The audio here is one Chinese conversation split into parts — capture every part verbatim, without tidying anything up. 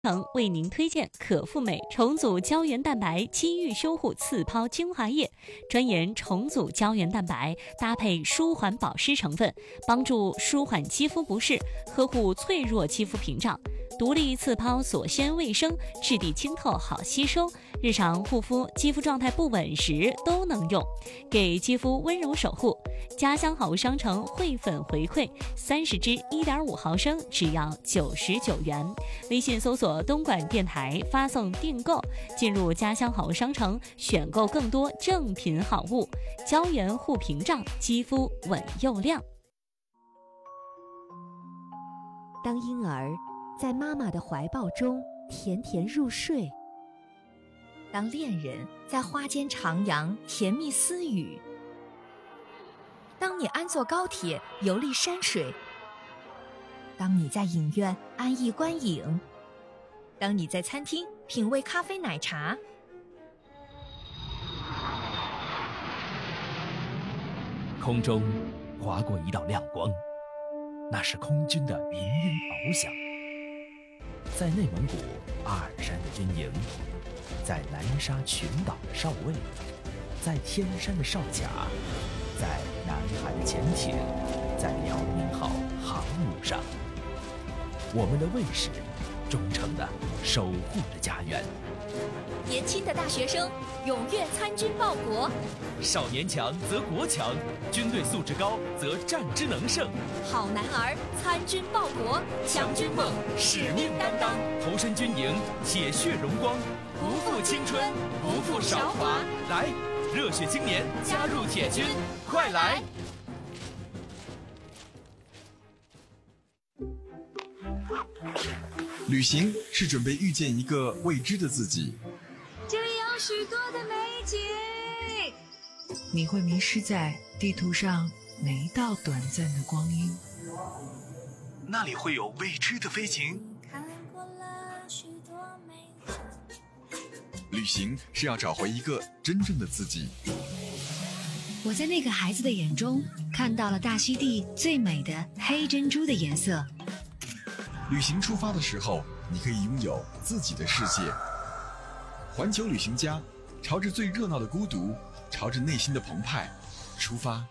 为您推荐可复美重组胶原蛋白肌愈修护次抛精华液，专研重组胶原蛋白，搭配舒缓保湿成分，帮助舒缓肌肤不适，呵护脆弱肌肤屏障。独立次抛锁鲜卫生，质地清透好吸收，日常护肤肌肤状态不稳时都能用，给肌肤温柔守护。家乡好物商城汇粉回馈，三十支一点五毫升只要九十九元。微信搜索东莞电台，发送订购，进入家乡好物商城，选购更多正品好物，胶原护屏障，肌肤稳又亮。 当婴儿在妈妈的怀抱中甜甜入睡，当恋人在花间徜徉甜蜜私语，当你安坐高铁游历山水，当你在影院安逸观影，当你在餐厅品味咖啡奶茶， 空中划过一道亮光，那是空军的鸣音翱翔。在内蒙古阿尔山的军营，在南沙群岛的哨位，在天山的哨卡，在南海的潜艇，在辽宁号航母上，我们的卫士忠诚地守护着家园。 年轻的大学生踊跃参军报国， 少年强则国强，军队素质高则战之能胜。 好男儿参军报国，强军梦，使命担当， 投身军营，铁血荣光， 不负青春，不负韶华。 来，热血青年加入铁军，快来！ 旅行是准备遇见一个未知的自己， 这里有许多的美景， 你会迷失在地图上每一道短暂的光阴， 那里会有未知的飞行。 看过了许多美景， 旅行是要找回一个真正的自己。 我在那个孩子的眼中看到了大溪地最美的黑珍珠的颜色。 旅行出发的时候，你可以拥有自己的世界。环球旅行家，朝着最热闹的孤独，朝着内心的澎湃出发。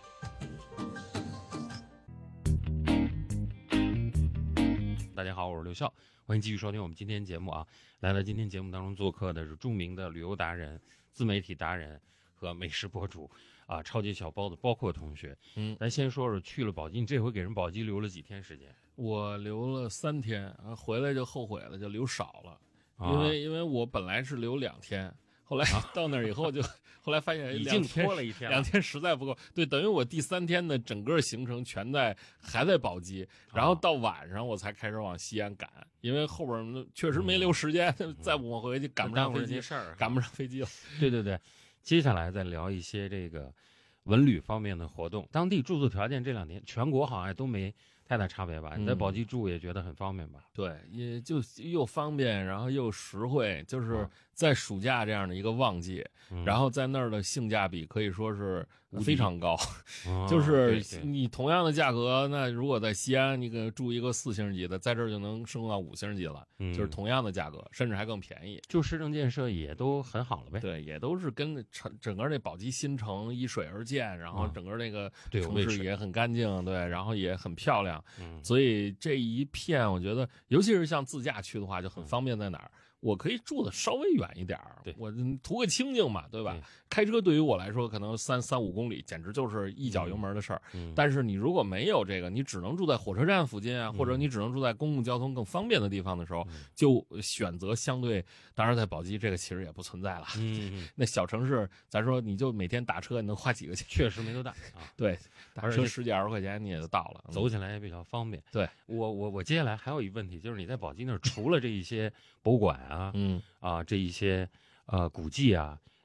大家好，我是刘笑，欢迎继续收听我们今天节目啊。来到今天节目当中做客的是著名的旅游达人、自媒体达人和美食博主啊，超级小包子包括同学。嗯，咱先说说去了宝鸡，你这回给人宝鸡留了几天时间？ 我留了三天，啊，回来就后悔了，就留少了， 啊、 因为因为我本来是留两天，后来到那儿以后就，啊、后来发现已经拖了一天了， 两天实在不够，对，等于我第三天的整个行程全在还在宝鸡，然后到晚上我才开始往西安赶，因为后边确实没留时间，嗯、再不往回去赶不上飞机， 事儿赶不上飞机了。 对对对，接下来再聊一些这个文旅方面的活动，当地住宿条件这两年全国好像都没太大差别吧？你在宝鸡住也觉得很方便吧？ 嗯、对，也就又方便，然后又实惠，就是在暑假这样的一个旺季，嗯、然后在那儿的性价比可以说是非常高， 哦、 就是你同样的价格，那如果在西安你给住一个四星级的，在这儿就能升到五星级了，嗯、就是同样的价格，甚至还更便宜。 就市政建设也都很好了呗？ 对，也都是跟整整个这宝鸡新城依水而建，然后整个那个城市也很干净，对，然后也很漂亮。嗯，所以这一片我觉得，尤其是像自驾去的话，就很方便在哪儿？我可以住的稍微远一点儿， 对， 我图个清静嘛，对吧？对，开车对于我来说，可能三三五公里，简直就是一脚油门的事儿。嗯，但是你如果没有这个，你只能住在火车站附近啊，嗯、或者你只能住在公共交通更方便的地方的时候，嗯、就选择相对，当然在宝鸡这个其实也不存在了。嗯，那小城市，咱说你就每天打车，你能花几个钱？ 确实没多大啊。 对，打车十几二十块钱你也就到了， 走起来也比较方便。 对， 我我我接下来还有一个问题，就是你在宝鸡那儿除了这一些博物馆啊，嗯啊这一些呃古迹啊，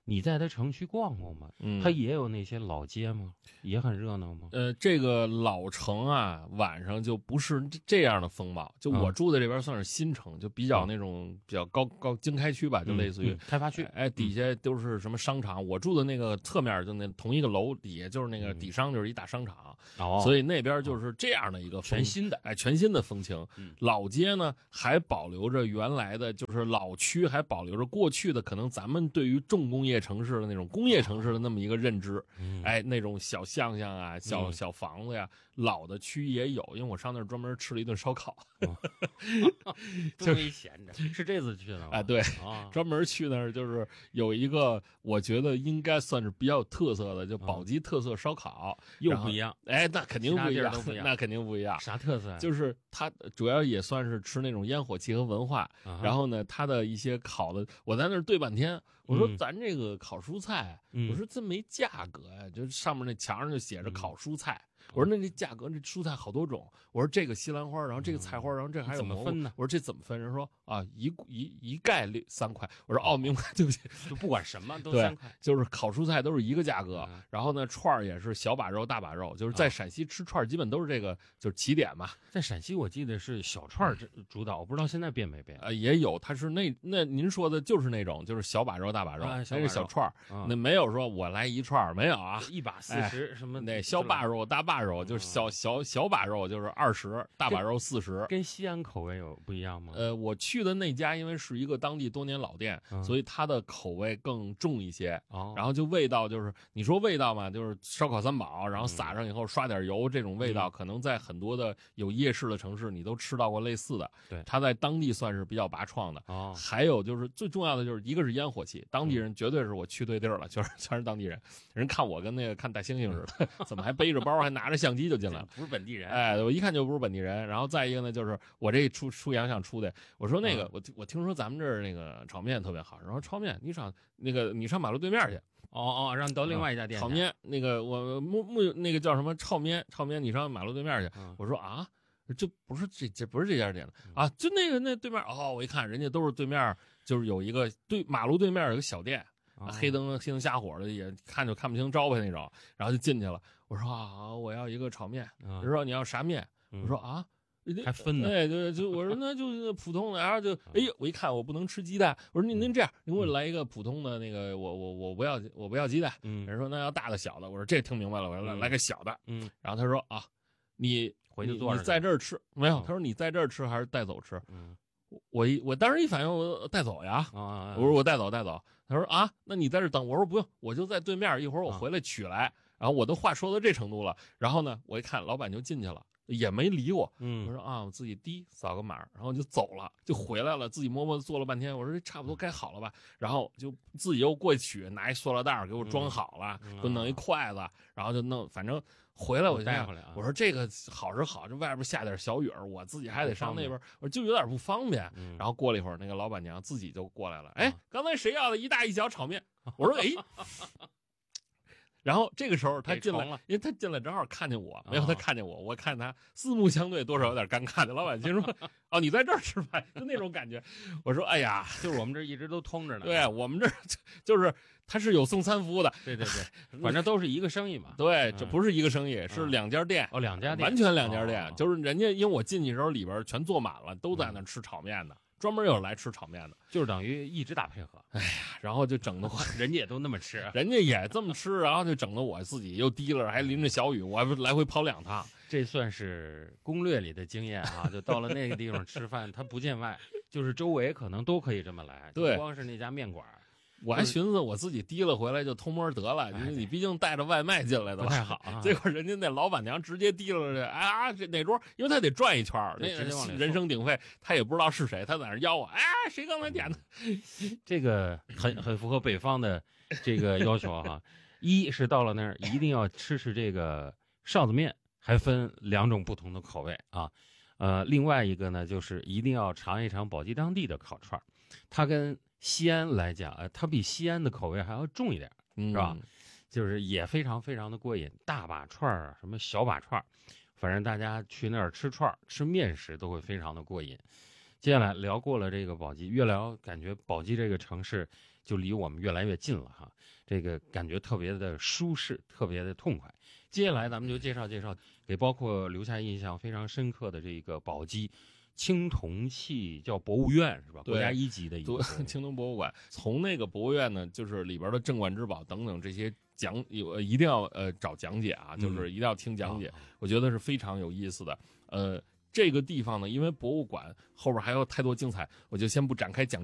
你在它城区逛过吗？ 嗯， 它也有那些老街吗？也很热闹吗？ 呃，这个老城啊，晚上就不是这样的风貌。就我住的这边算是新城，就比较那种比较高高经开区吧，就类似于、 嗯嗯、开发区。 哎，底下都是什么商场？我住的那个侧面就那同一个楼底下就是那个底商，就是一大商场。 哦， 所以那边就是这样的一个全新的， 哎，全新的风情。 嗯、 老街呢还保留着原来的，就是老区还保留着过去的可能咱们对于重工业城市的那种工业城市的那么一个认知。 嗯、 哎，那种小巷巷啊，小。小小房子呀，老的区也有，因为我上那儿专门吃了一顿烧烤， 哦、就没闲着，是这次去的吗？ 哎，对， 哦、 专门去那儿就是有一个，我觉得应该算是比较有特色的，就宝鸡特色烧烤， 又不一样。 哎，那肯定不一样， 不一样那肯定不一样。 啥特色、啊？ 就是它主要也算是吃那种烟火气和文化， 啊、 然后呢，它的一些烤的，我在那儿对半天。我说咱这个烤蔬菜， 嗯、 我说这没价格呀，就上面那墙上就写着烤蔬菜。嗯、我说那这价格，这蔬菜好多种。我说这个西兰花，然后这个菜花，然后这还有怎么分呢？ 我说这怎么分？人说啊，一一一概三块。我说哦，明白，对不起， 就不管什么都三块， 就是烤蔬菜都是一个价格。嗯、然后呢，串儿也是小把肉、大把肉，就是在陕西吃串儿基本都是这个，就是起点嘛。 在陕西我记得是小串儿主导，我不知道现在变没变。 呃，也有，它是那那您说的就是那种，就是小把肉、大把肉， 那是小串儿， 啊、 那没有说我来一串儿，没有啊， 一把四十、哎、什么那小把肉、大把肉就是小、嗯、小小把肉就是二十，大把肉四十， 跟西安口味有不一样吗？ 呃，我去的那家因为是一个当地多年老店， 嗯、 所以它的口味更重一些。 哦， 然后就味道就是你说味道嘛，就是烧烤三宝，然后撒上以后刷点油，这种味道、 嗯、 可能在很多的有夜市的城市你都吃到过类似的。 对， 它在当地算是比较拔创的。 哦， 还有就是最重要的就是一个是烟火气，当地人绝对是我去对地儿了，全是全是当地人。人看我跟那个看大猩猩似的，怎么还背着包还拿着相机就进来了？ 不是本地人。 哎，我一看就不是本地人。然后再一个呢，就是我这出出洋相出的，我说那个、 嗯、 我我听说咱们这儿那个炒面特别好，然后炒面你上那个你上马路对面去。 哦哦，让你到另外一家店。 炒面那个我木木那个叫什么炒面炒面，你上马路对面去。 嗯、 我说啊。这不是这这不是这家店的啊，就那个那对面哦，我一看人家都是对面，就是有一个对马路对面有个小店， 哦、 黑灯黑灯瞎火的，也看就看不清招牌那种，然后就进去了。我说啊，我要一个炒面， 嗯、 人说你要啥面？ 嗯、 我说啊， 还分呢？ 哎，对，就我说那就普通的，然后就哎呦，我一看我不能吃鸡蛋，我说您您这样，您给我来一个普通的那个，我我我不要我不要鸡蛋。 嗯， 人说那要大的小的，我说这听明白了，我说来、 嗯、 来个小的。 嗯， 然后他说啊，你。 回去坐着， 你在这儿吃没有？他说你在这儿吃还是带走吃？ 嗯， 我一我当时一反应，我带走呀。 啊， 我说我带走带走。他说啊，那你在这等。我说不用，我就在对面，一会儿我回来取来。然后我的话说到这程度了，然后呢，我一看老板就进去了，也没理我。 嗯， 我说啊，我自己滴扫个码，然后就走了，就回来了，自己摸摸做了半天。我说这差不多该好了吧？然后就自己又过去取，拿一塑料袋给我装好了， 嗯、 给我弄一筷子，然后就弄，反正。回来我就带回来、啊， 我说这个好是好，这外边下点小雨儿，我自己还得上那边，我说就有点不方便。 嗯、 然后过了一会儿，那个老板娘自己就过来了，哎，刚才谁要的一大一小炒面？我说哎。然后这个时候他进来，因为他进来正好看见我，没有他看见我，我看他四目相对，多少有点尴尬的。老板心说：“哦，你在这儿吃饭，就那种感觉。”我说：“哎呀， 就是我们这一直都通着呢。” 对我们这就是他是有送餐服务的。 对对对，反正都是一个生意嘛。 对，这不是一个生意，是两家店。 哦，两家店， 完全两家店，就是人家因为我进去的时候里边全坐满了，都在那吃炒面的。专门有来吃炒面的， 就是等于一直打配合。 哎呀，然后就整的我， 人家也都那么吃， 人家也这么吃，然后就整的我自己又滴了，还淋着小雨，我还来回跑两趟。 这算是攻略里的经验啊！就到了那个地方吃饭，他不见外，就是周围可能都可以这么来， 对， 光是那家面馆。 我还寻思我自己提了回来就偷摸得了，因为你毕竟带着外卖进来的， 不太好、啊。 结果人家那老板娘直接提了这，哎呀，这哪桌？因为他得转一圈，那人声鼎沸，他也不知道是谁，他在那邀我，哎，谁刚才点的？ 这个很很符合北方的这个要求哈、啊。一是到了那儿一定要吃吃这个臊子面，还分两种不同的口味啊。呃，另外一个呢，就是一定要尝一尝宝鸡当地的烤串，它跟西安来讲，呃，它比西安的口味还要重一点，是吧？ 嗯、 就是也非常非常的过瘾，大把串啊，什么小把串，反正大家去那儿吃串吃面食都会非常的过瘾。 接下来聊过了这个宝鸡，越聊感觉宝鸡这个城市就离我们越来越近了哈，这个感觉特别的舒适，特别的痛快。接下来咱们就介绍介绍，给包括留下印象非常深刻的这个宝鸡青铜器叫博物院是吧？国家一级的一个青铜博物馆。从那个博物院呢，就是里边的镇馆之宝等等这些讲有一定要呃找讲解啊，就是一定要听讲解， 嗯、 我觉得是非常有意思的。呃，这个地方呢，因为博物馆后边还有太多精彩，我就先不展开讲。